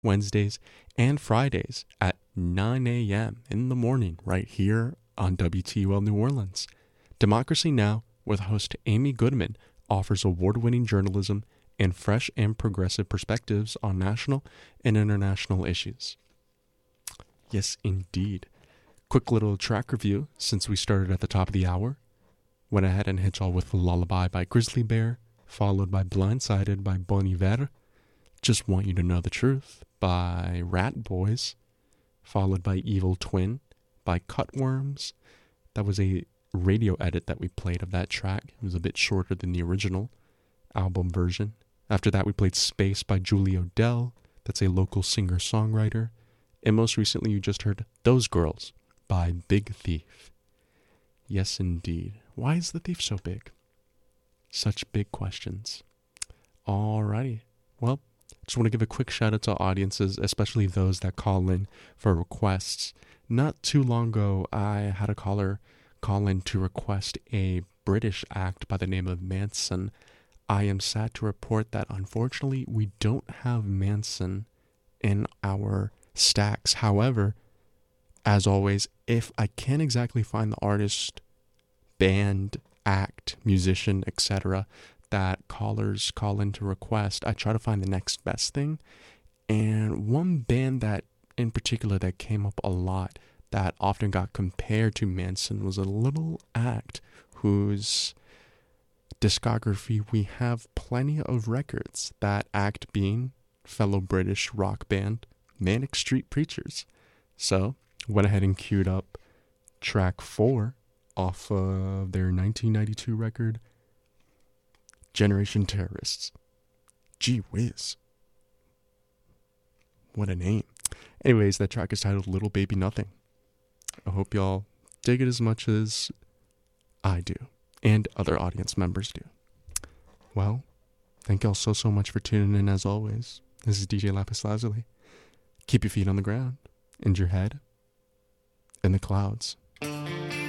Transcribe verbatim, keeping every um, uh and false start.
Wednesdays, and Fridays at nine a.m. in the morning right here on W T U L New Orleans. Democracy Now! With host Amy Goodman offers award-winning journalism and fresh and progressive perspectives on national and international issues. Yes, indeed. Quick little track review since we started at the top of the hour. Went ahead and hit y'all with Lullaby by Grizzly Bear, followed by Blindsided by Bon Iver, Just Want You to Know the Truth by Rat Boys, followed by Evil Twin by Cutworms. That was a radio edit that we played of that track. It was a bit shorter than the original album version. After that, we played Space by Julie Odell. That's a local singer-songwriter. And most recently, you just heard Those Girls by Big Thief. Yes, indeed. Why is the thief so big? Such big questions. Alrighty. Well, just want to give a quick shout out to audiences, especially those that call in for requests. Not too long ago, I had a caller call in to request a British act by the name of Manson. I am sad to report that unfortunately we don't have Manson in our stacks. However, as always, if I can't exactly find the artist, band, act, musician, et cetera that callers call in to request, I try to find the next best thing. And one band that in particular that came up a lot that often got compared to Manson was a little act whose discography we have plenty of records. That act being fellow British rock band Manic Street Preachers. So, went ahead and queued up track four off of their nineteen ninety-two record, Generation Terrorists. Gee whiz. What a name. Anyways, that track is titled Little Baby Nothing. I hope y'all dig it as much as I do, and other audience members do. Well, thank y'all so, so much for tuning in as always. This is D J Lapis Lazuli. Keep your feet on the ground, and your head in the clouds.